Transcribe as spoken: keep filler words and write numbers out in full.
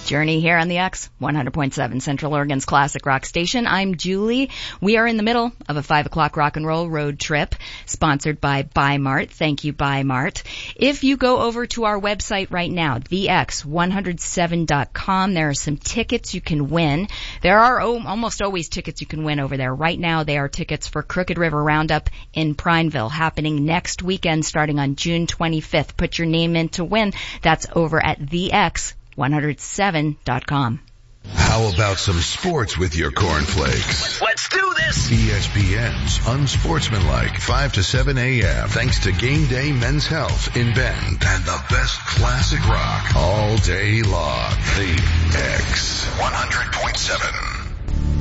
Journey here on the X, one hundred point seven Central Oregon's classic rock station. I'm Julie. We are in the middle of a five o'clock rock and roll road trip sponsored by Buy Mart. Thank you, Buy Mart. If you go over to our website right now, the x one oh seven dot com, there are some tickets you can win. There are oh, almost always tickets you can win over there. Right now, they are tickets for Crooked River Roundup in Prineville, happening next weekend starting on June twenty-fifth. Put your name in to win. That's over at the x one oh seven dot com. How about some sports with your cornflakes? Let's do this! E S P N's Unsportsmanlike, five to seven a.m. Thanks to Game Day Men's Health in Bend and the best classic rock all day long. The X one hundred point seven.